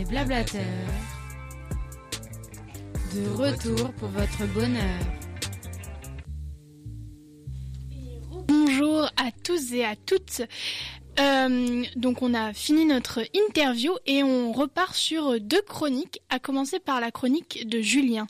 les blablateurs, de retour pour votre bonheur. Bonjour à tous et à toutes. Donc on a fini notre interview et on repart sur 2 chroniques, à commencer par la chronique de Julien.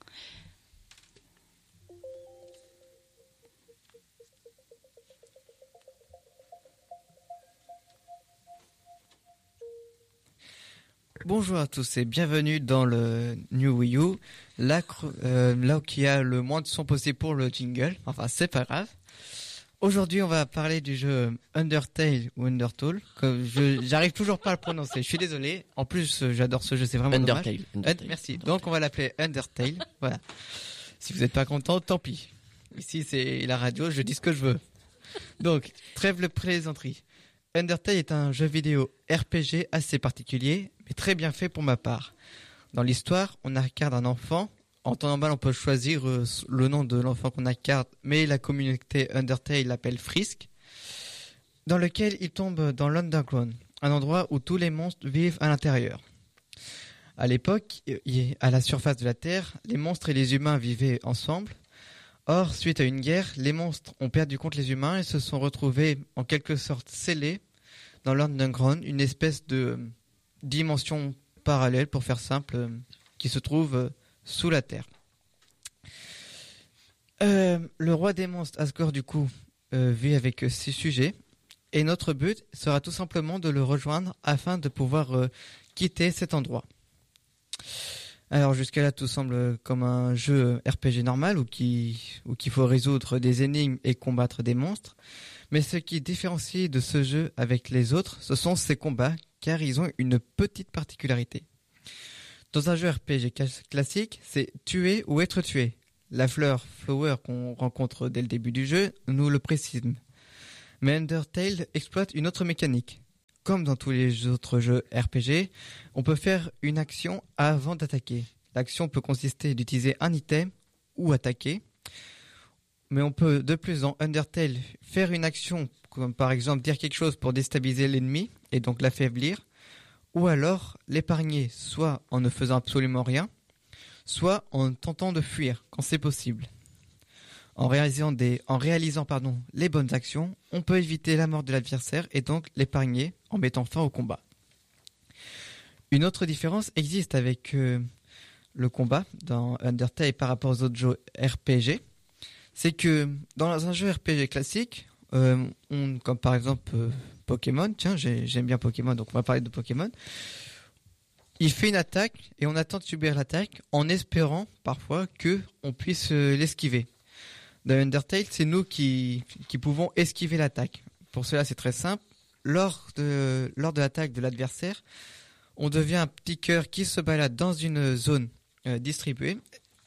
Bonjour à tous et bienvenue dans le New Wii U, là qui a le moins de son possible pour le jingle, enfin c'est pas grave. Aujourd'hui on va parler du jeu Undertale ou Undertale, j'arrive toujours pas à le prononcer, je suis désolé, en plus j'adore ce jeu, c'est vraiment Undertale. dommage. Merci, donc on va l'appeler Undertale, voilà. Si vous n'êtes pas content, tant pis. Ici c'est la radio, je dis ce que je veux. Donc, trêve le plaisanterie. Undertale est un jeu vidéo RPG assez particulier, mais très bien fait pour ma part. Dans l'histoire, on incarne un enfant. En temps normal, on peut choisir le nom de l'enfant qu'on incarne, mais la communauté Undertale l'appelle Frisk, dans lequel il tombe dans l'Underground, un endroit où tous les monstres vivent à l'intérieur. À l'époque, à la surface de la Terre, les monstres et les humains vivaient ensemble. Or, suite à une guerre, les monstres ont perdu contre les humains et se sont retrouvés en quelque sorte scellés dans l'Underground, une espèce de dimension parallèle, pour faire simple, qui se trouve sous la Terre. Le roi des monstres, Asgore, du coup, vit avec 6 sujets, et notre but sera tout simplement de le rejoindre afin de pouvoir quitter cet endroit. Alors jusqu'à là tout semble comme un jeu RPG normal où qu'il faut résoudre des énigmes et combattre des monstres. Mais ce qui différencie de ce jeu avec les autres, ce sont ses combats, car ils ont une petite particularité. Dans un jeu RPG classique, c'est tuer ou être tué. La fleur Flower qu'on rencontre dès le début du jeu nous le précise. Mais Undertale exploite une autre mécanique. Comme dans tous les autres jeux RPG, on peut faire une action avant d'attaquer. L'action peut consister d'utiliser un item ou attaquer. Mais on peut de plus dans Undertale faire une action, comme par exemple dire quelque chose pour déstabiliser l'ennemi et donc l'affaiblir, ou alors l'épargner soit en ne faisant absolument rien, soit en tentant de fuir quand c'est possible. En réalisant les bonnes actions, on peut éviter la mort de l'adversaire et donc l'épargner en mettant fin au combat. Une autre différence existe avec le combat dans Undertale par rapport aux autres jeux RPG, c'est que dans un jeu RPG classique, comme par exemple Pokémon, tiens j'aime bien Pokémon donc on va parler de Pokémon, il fait une attaque et on attend de subir l'attaque en espérant parfois qu'on puisse l'esquiver. Dans Undertale, c'est nous qui pouvons esquiver l'attaque. Pour cela, c'est très simple. Lors de l'attaque de l'adversaire, on devient un petit cœur qui se balade dans une zone attribuée,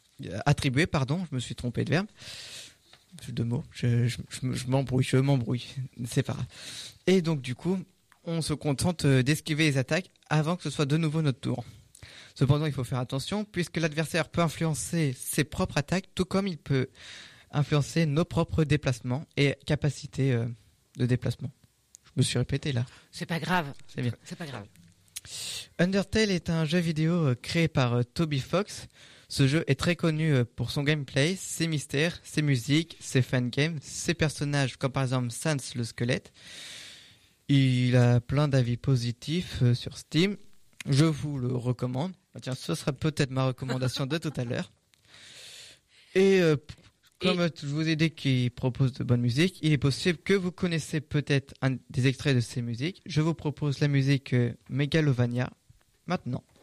je me suis trompé de verbe. De mots, je m'embrouille, c'est pas grave. Et donc, du coup, on se contente d'esquiver les attaques avant que ce soit de nouveau notre tour. Cependant, il faut faire attention, puisque l'adversaire peut influencer ses propres attaques, tout comme il peut influencer nos propres déplacements et capacités de déplacement. Je me suis répété là. C'est pas grave. C'est bien. C'est pas grave. Undertale est un jeu vidéo créé par Toby Fox. Ce jeu est très connu pour son gameplay, ses mystères, ses musiques, ses fangames, ses personnages comme par exemple Sans le squelette. Il a plein d'avis positifs sur Steam. Je vous le recommande. Tiens, ce sera peut-être ma recommandation de tout à l'heure. Et comme je vous ai dit qu'il propose de bonne musique, il est possible que vous connaissez peut-être des extraits de ces musiques. Je vous propose la musique Megalovania maintenant.